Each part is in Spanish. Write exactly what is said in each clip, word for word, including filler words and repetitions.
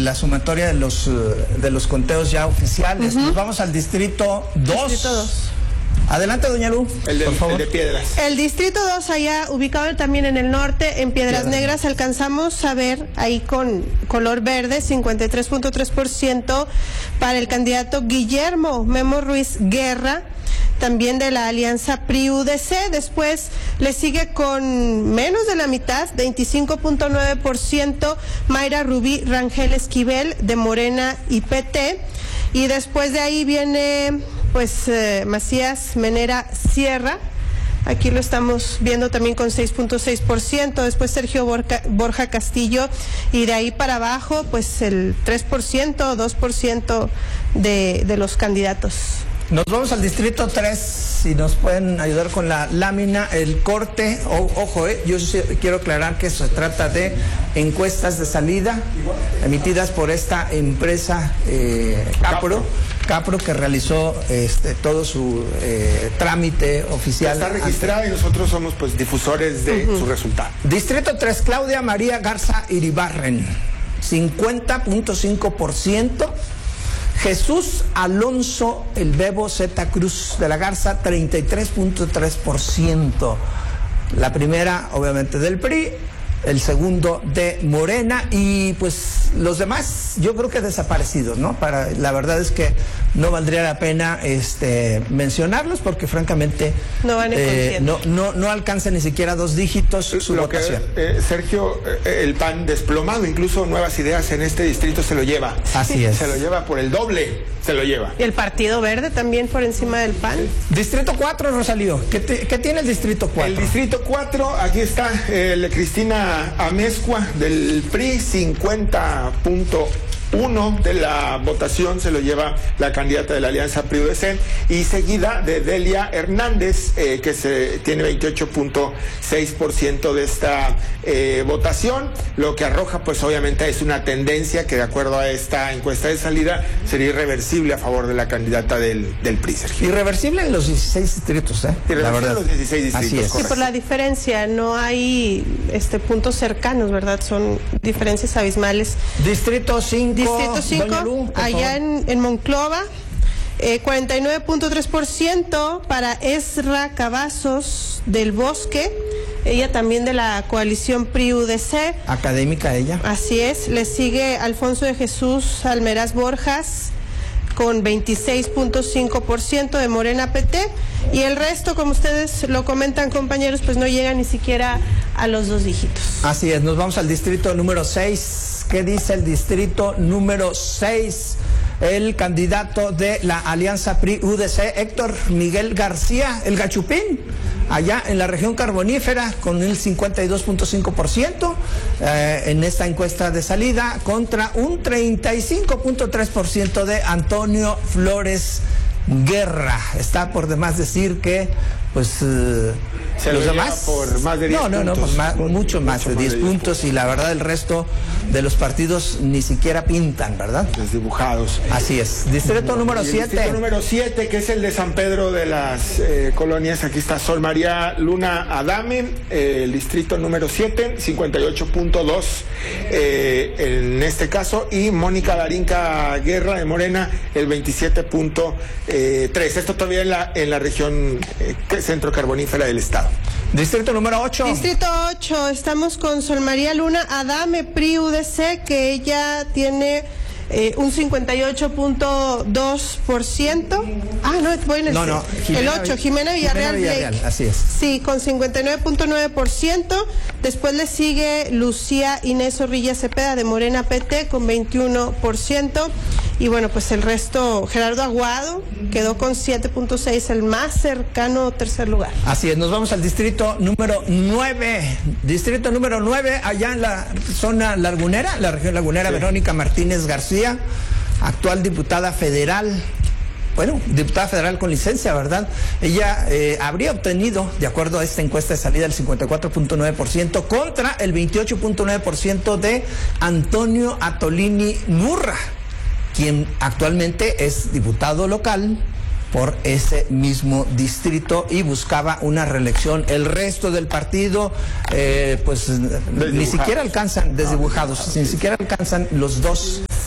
la sumatoria de los, de los conteos ya oficiales. Uh-huh. Nos vamos al distrito dos. Adelante, doña Lu, el de, por favor. El de Piedras. El distrito dos, allá ubicado también en el norte, en Piedras Piedras. Negras, alcanzamos a ver ahí con color verde, cincuenta y tres punto tres por ciento para el candidato Guillermo Memo Ruiz Guerra, también de la alianza P R I U D C. Después le sigue con menos de la mitad, veinticinco punto nueve por ciento, Mayra Rubí Rangel Esquivel, de Morena y P T. Y después de ahí viene pues eh, Macías Menera Sierra, aquí lo estamos viendo también con seis punto seis por ciento, después Sergio Borja, Borja Castillo, y de ahí para abajo pues el tres por ciento, dos por ciento de, de los candidatos. Nos vamos al distrito tres, si nos pueden ayudar con la lámina, el corte. O, ojo, eh, yo quiero aclarar que se trata de encuestas de salida emitidas por esta empresa eh, Capro, Capro, que realizó este, todo su eh, trámite oficial. Está registrada y nosotros somos pues difusores de uh-huh. su resultado. Distrito tres, Claudia María Garza Iribarren, cincuenta punto cinco por ciento. Jesús Alonso El Bebo Zeta Cruz de la Garza, treinta y tres punto tres por ciento. La primera, obviamente, del P R I, el segundo de Morena, y pues los demás, yo creo que desaparecidos, ¿no? Para, la verdad es que no valdría la pena este, mencionarlos, porque francamente no, van eh, no, no, no alcanza ni siquiera dos dígitos su Lo votación. Que, eh, Sergio, eh, el P A N desplomado, incluso Nuevas Ideas en este distrito se lo lleva. Así es. Se lo lleva por el doble, se lo lleva. Y el Partido Verde también por encima del P A N. Distrito cuatro, Rosalío, ¿qué, te, qué tiene el distrito cuatro? El distrito cuatro, aquí está eh, Cristina Amezcua del P R I, cincuenta punto uno de la votación se lo lleva la candidata de la alianza P R I U D C, y seguida de Delia Hernández, eh, que se tiene veintiocho punto seis por ciento de esta eh, votación, lo que arroja pues obviamente es una tendencia que, de acuerdo a esta encuesta de salida, sería irreversible a favor de la candidata del, del P R I, Sergio. Irreversible en los dieciséis distritos, ¿eh? Irreversible la verdad. en los dieciséis distritos. Así es. Y por la diferencia, no hay este puntos cercanos, ¿verdad? Son diferencias abismales. Distrito cinco. Distrito cinco, Lu, allá en, en Monclova, eh, cuarenta y nueve punto tres por ciento para Ezra Cavazos del Bosque, ella también de la coalición P R I U D C. Académica ella. Así es, le sigue Alfonso de Jesús Almeraz Borjas con veintiséis punto cinco por ciento de Morena P T, y el resto, como ustedes lo comentan, compañeros, pues no llega ni siquiera a los dos dígitos. Así es, nos vamos al distrito número seis. ¿Qué dice el distrito número seis? El candidato de la alianza P R I U D C, Héctor Miguel García, el Gachupín, allá en la región carbonífera, con el cincuenta y dos punto cinco por ciento eh, en esta encuesta de salida, contra un treinta y cinco punto tres por ciento de Antonio Flores Guerra. Está por demás decir que pues eh, Se los lo demás por más de diez no, no, no, puntos. por más, mucho, mucho más de diez puntos, y la verdad el resto de los partidos ni siquiera pintan, ¿verdad? Desdibujados. Así es. Distrito número siete. Distrito número siete, que es el de San Pedro de las eh, colonias. Aquí está Sol María Luna Adame, eh, el distrito número siete, cincuenta y ocho punto dos eh, en este caso, y Mónica Darinka Guerra de Morena, el veintisiete punto tres. Esto todavía en la, en la región eh, centro carbonífera del estado. Distrito número ocho. Distrito ocho, estamos con Sol María Luna Adame, P R I U D C, que ella tiene eh, un cincuenta y ocho punto dos por ciento. Ah, no, voy en el, no, no, el ocho, Jimena Villarreal, Jimena Villarreal, Blake. así es. Sí, con cincuenta y nueve punto nueve por ciento. Después le sigue Lucía Inés Zorrilla Cepeda de Morena P T con veintiuno por ciento. Y bueno, pues el resto, Gerardo Aguado quedó con siete punto seis, el más cercano tercer lugar. Así es, nos vamos al distrito número nueve. Distrito número nueve, allá en la zona lagunera, la región lagunera, sí. Verónica Martínez García, actual diputada federal. Bueno, diputada federal con licencia, ¿verdad? Ella eh, habría obtenido, de acuerdo a esta encuesta de salida, el cincuenta y cuatro punto nueve por ciento contra el veintiocho punto nueve por ciento de Antonio Atolini Murra, quien actualmente es diputado local por ese mismo distrito y buscaba una reelección. El resto del partido, eh, pues ni siquiera alcanzan, desdibujados, ni siquiera alcanzan los dos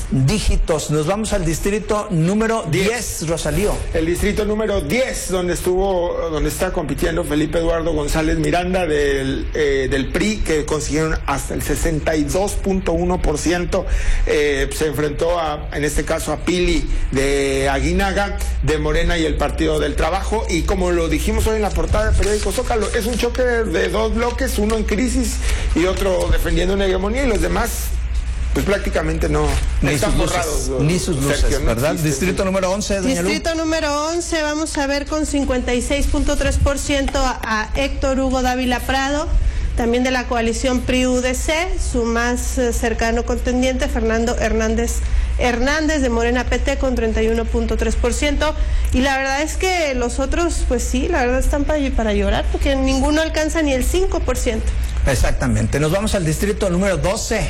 dígitos. Nos vamos al distrito número diez, Rosalío. El distrito número diez, donde estuvo, donde está compitiendo Felipe Eduardo González Miranda del, eh, del P R I, que consiguieron hasta el sesenta y dos punto uno por ciento. Eh, se enfrentó a, en este caso, a Pili de Aguinaga, de Morena y el Partido del Trabajo. Y como lo dijimos hoy en la portada del periódico Zócalo, es un choque de dos bloques, uno en crisis y otro defendiendo una hegemonía, y los demás pues prácticamente no ni están sus borrados. Luces, ni sus luces, Sergio, ¿verdad? No distrito número once, doña Distrito Lu. número once, vamos a ver con cincuenta y seis punto tres por ciento a, a Héctor Hugo Dávila Prado, también de la coalición P R I-U D C, su más eh, cercano contendiente, Fernando Hernández Hernández de Morena P T, con treinta y uno punto tres por ciento. Y la verdad es que los otros, pues sí, la verdad están para, para llorar, porque ninguno alcanza ni el cinco por ciento. Exactamente. Nos vamos al distrito número doce.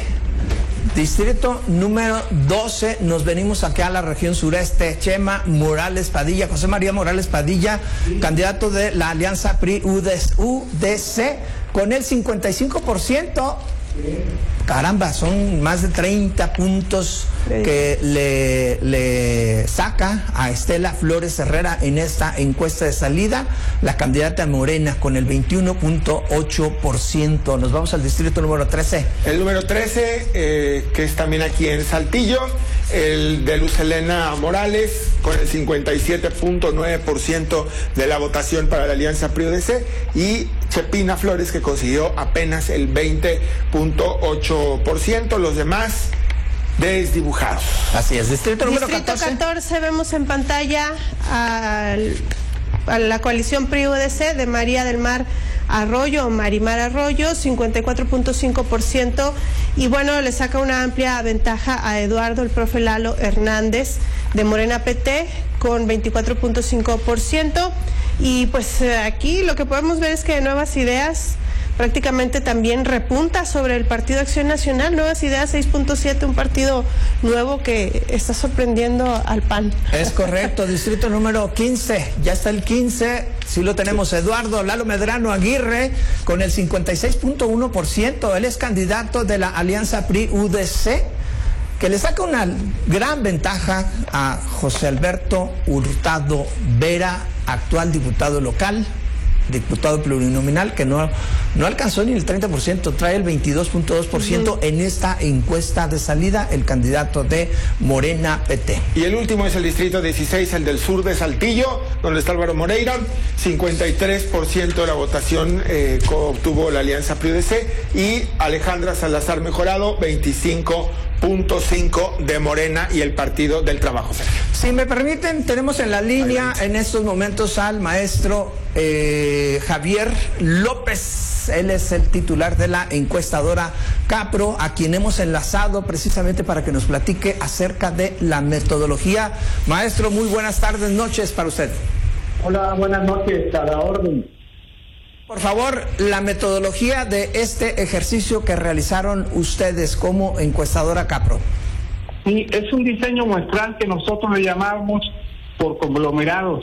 Distrito número doce, nos venimos acá a la región sureste. Chema Morales Padilla, José María Morales Padilla, candidato de la alianza P R I-U D C, con el cincuenta y cinco por ciento. Caramba, son más de treinta puntos que le, le saca a Estela Flores Herrera en esta encuesta de salida, la candidata Morena, con el veintiuno punto ocho por ciento. Nos vamos al distrito número trece. El número trece, eh, que es también aquí en Saltillo, el de Luz Helena Morales, con el cincuenta y siete punto nueve por ciento de la votación para la alianza P R I-U D C, y Chepina Flores, que consiguió apenas el veinte punto ocho por ciento. Los demás desdibujados. Así es. Distrito número Distrito catorce. catorce, vemos en pantalla al, a la coalición P R I-U D C de María del Mar Arroyo, o Marimar Arroyo, cincuenta y cuatro punto cinco por ciento, y bueno, le saca una amplia ventaja a Eduardo, el profe Lalo Hernández, de Morena P T, con veinticuatro punto cinco por ciento. Y pues aquí lo que podemos ver es que Nuevas Ideas prácticamente también repunta sobre el Partido Acción Nacional. Nuevas Ideas seis punto siete, un partido nuevo que está sorprendiendo al P A N. Es correcto. Distrito número quince, ya está el quince, sí lo tenemos. Eduardo Lalo Medrano Aguirre, con el cincuenta y seis punto uno por ciento. Él es candidato de la alianza P R I-U D C, que le saca una gran ventaja a José Alberto Hurtado Vera, actual diputado local, diputado plurinominal, que no, no alcanzó ni el treinta por ciento, trae el veintidós punto dos por ciento uh-huh. en esta encuesta de salida, el candidato de Morena P T. Y el último es el distrito dieciséis, el del sur de Saltillo, donde está Álvaro Moreira, cincuenta y tres por ciento de la votación eh, obtuvo la alianza P R I-U D C, y Alejandra Salazar Mejorado, veinticinco punto cinco de Morena y el Partido del Trabajo. Si me permiten, tenemos en la línea en estos momentos al maestro eh, Javier López. Él es el titular de la encuestadora Capro, a quien hemos enlazado precisamente para que nos platique acerca de la metodología. Maestro, muy buenas tardes, noches para usted. Hola, buenas noches, a la orden. Por favor, la metodología de este ejercicio que realizaron ustedes como encuestadora Capro. Sí, es un diseño muestral que nosotros le llamamos por conglomerados,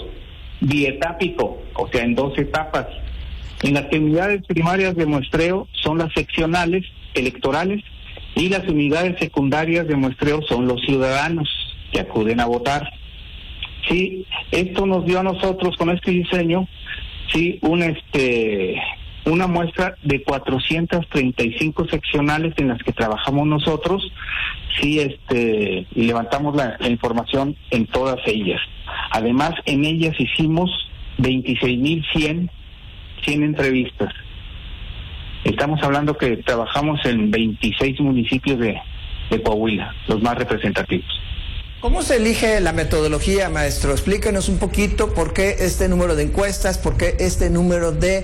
bietápico, o sea, en dos etapas. En las unidades primarias de muestreo son las seccionales electorales, y las unidades secundarias de muestreo son los ciudadanos que acuden a votar. Sí, esto nos dio a nosotros con este diseño, sí, un este una muestra de cuatrocientas treinta y cinco seccionales en las que trabajamos nosotros, sí, este y levantamos la, la información en todas ellas. Además, en ellas hicimos veintiséis mil cien entrevistas. Estamos hablando que trabajamos en veintiséis municipios de, de Coahuila, los más representativos. ¿Cómo se elige la metodología, maestro? Explíquenos un poquito por qué este número de encuestas, por qué este número de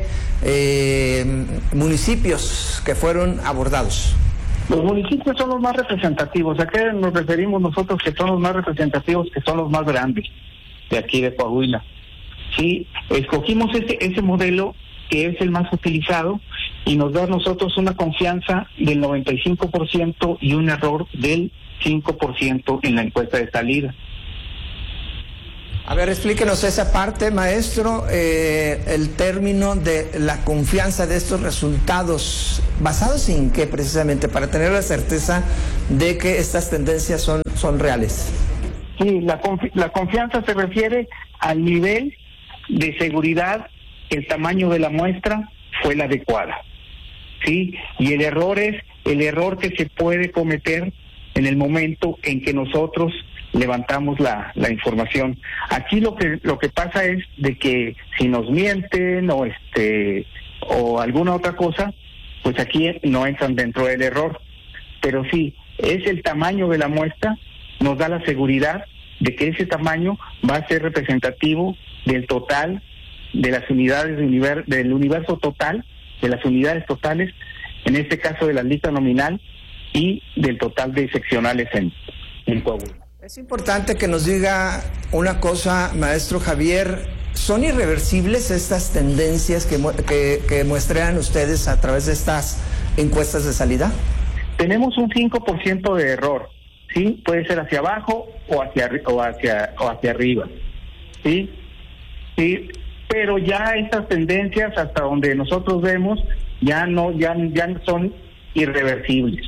eh, municipios que fueron abordados. Los municipios son los más representativos. ¿A qué nos referimos nosotros que son los más representativos? Que son los más grandes de aquí de Coahuila. Sí, escogimos ese, ese modelo que es el más utilizado y nos da a nosotros una confianza del noventa y cinco por ciento y un error del cinco por ciento en la encuesta de salida. A ver, explíquenos esa parte, maestro, eh, el término de la confianza de estos resultados, ¿basados en qué precisamente? Para tener la certeza de que estas tendencias son, son reales. Sí, la, confi la confianza se refiere al nivel de seguridad, el tamaño de la muestra fue la adecuada, ¿sí? Y el error es el error que se puede cometer en el momento en que nosotros levantamos la, la información. Aquí lo que lo que pasa es de que si nos mienten o este o alguna otra cosa, pues aquí no entran dentro del error. Pero sí, es el tamaño de la muestra, nos da la seguridad de que ese tamaño va a ser representativo del total de las unidades de univer del universo total, de las unidades totales, en este caso de la lista nominal y del total de seccionales en, en Coahuila. Es importante que nos diga una cosa, maestro Javier, ¿son irreversibles estas tendencias que, mu que, que muestran ustedes a través de estas encuestas de salida? Tenemos un cinco por ciento de error, ¿sí? Puede ser hacia abajo o hacia, o hacia, o hacia arriba, ¿sí? Sí, pero ya estas tendencias, hasta donde nosotros vemos, ya no, ya, ya son irreversibles.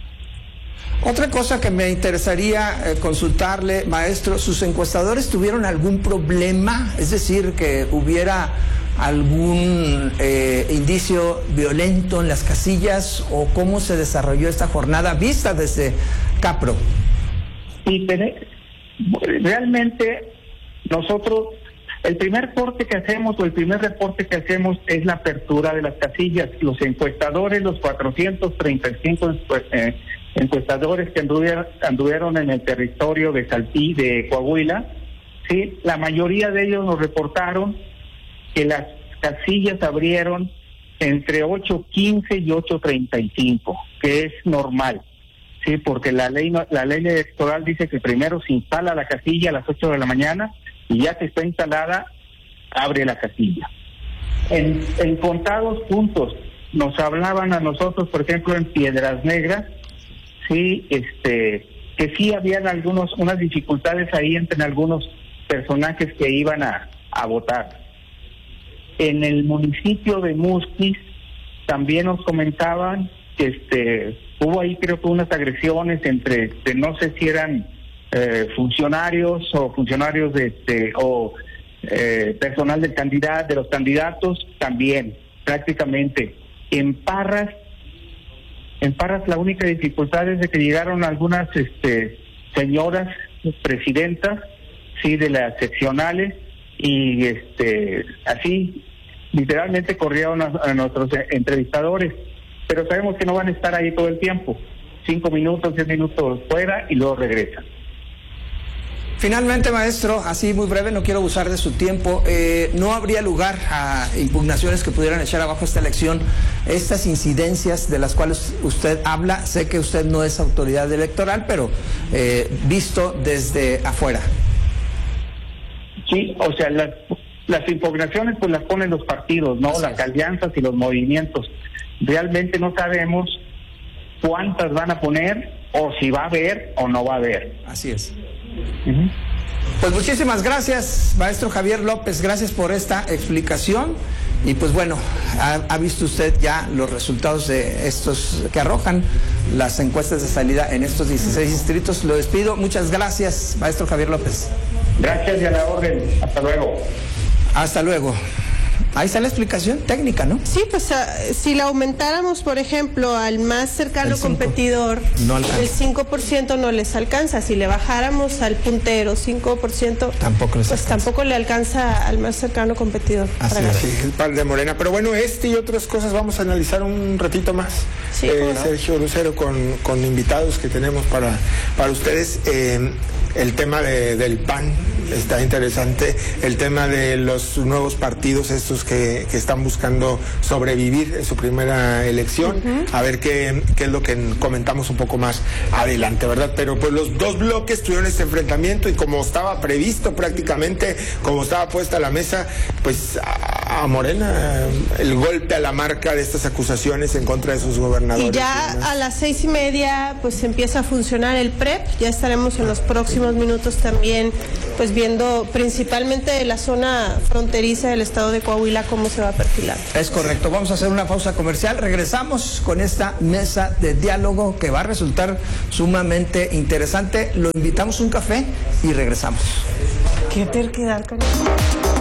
Otra cosa que me interesaría eh, consultarle, maestro, ¿sus encuestadores tuvieron algún problema? Es decir, que hubiera algún eh, indicio violento en las casillas, o cómo se desarrolló esta jornada vista desde Capro. Sí, realmente nosotros, el primer corte que hacemos o el primer reporte que hacemos es la apertura de las casillas. Los encuestadores, los cuatrocientos treinta y cinco eh, encuestadores que anduvieron, anduvieron en el territorio de Saltillo, de Coahuila, sí, la mayoría de ellos nos reportaron que las casillas abrieron entre ocho quince y ocho treinta y cinco, que es normal, sí, porque la ley la ley electoral dice que primero se instala la casilla a las ocho de la mañana y ya que está instalada abre la casilla. En, en contados puntos nos hablaban a nosotros, por ejemplo, en Piedras Negras, sí, este, que sí habían algunos, unas dificultades ahí entre algunos personajes que iban a, a votar. En el municipio de Musquis también nos comentaban que este, hubo ahí creo que unas agresiones entre, de, no sé si eran eh, funcionarios o funcionarios de este, o eh, personal del candidato, de los candidatos también, prácticamente. En Parras En Parras la única dificultad es de que llegaron algunas este, señoras presidentas, sí, de las seccionales, y este así literalmente corrieron a, a nuestros entrevistadores, pero sabemos que no van a estar ahí todo el tiempo, cinco minutos, diez minutos fuera y luego regresan. Finalmente, maestro, así muy breve, no quiero abusar de su tiempo, eh, ¿no habría lugar a impugnaciones que pudieran echar abajo esta elección? Estas incidencias de las cuales usted habla, sé que usted no es autoridad electoral, pero eh, visto desde afuera. Sí, o sea, las, las impugnaciones pues las ponen los partidos, ¿no? Así las es. alianzas y los movimientos. Realmente no sabemos cuántas van a poner, o si va a haber o no va a haber. Así es. Uh-huh. Pues muchísimas gracias, maestro Javier López, gracias por esta explicación. Y pues bueno, ha, ha visto usted ya los resultados de estos que arrojan las encuestas de salida en estos dieciséis distritos. Lo despido, muchas gracias, maestro Javier López. Gracias y a la orden, hasta luego. Hasta luego. Ahí está la explicación técnica, ¿no? Sí, pues uh, si la aumentáramos, por ejemplo, al más cercano competidor, no el cinco por ciento no les alcanza. Si le bajáramos al puntero cinco por ciento, tampoco les pues alcanza. Tampoco le alcanza al más cercano competidor. Así es, sí, el pan de Morena. Pero bueno, este y otras cosas vamos a analizar un ratito más. Sí, eh, ¿no? Sergio Lucero, con, con invitados que tenemos para, para ustedes. Eh, el tema de, del P A N está interesante, el tema de los nuevos partidos estos que, que están buscando sobrevivir en su primera elección, uh-huh. a ver qué, qué es lo que comentamos un poco más adelante, ¿verdad? Pero pues los dos bloques tuvieron este enfrentamiento y como estaba previsto prácticamente, como estaba puesta la mesa, pues a Morena el golpe a la marca de estas acusaciones en contra de sus gobernadores. Y ya a las seis y media pues empieza a funcionar el P R E P, ya estaremos en los próximos minutos también pues viendo principalmente de la zona fronteriza del estado de Coahuila cómo se va a perfilar. Es correcto, vamos a hacer una pausa comercial, regresamos con esta mesa de diálogo que va a resultar sumamente interesante. Lo invitamos a un café y regresamos. Qué terquedad, cariño.